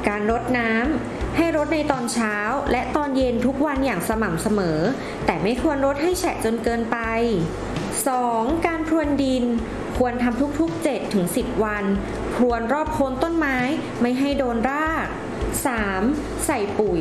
การรดน้ำให้รดในตอนเช้าและตอนเย็นทุกวันอย่างสม่ำเสมอแต่ไม่ควรรดให้แฉะจนเกินไป 2. การพรวนดินควรทำทุกๆ 7-10 วันพรวนรอบโคนต้นไม้ไม่ให้โดนราก 3. ใส่ปุ๋ย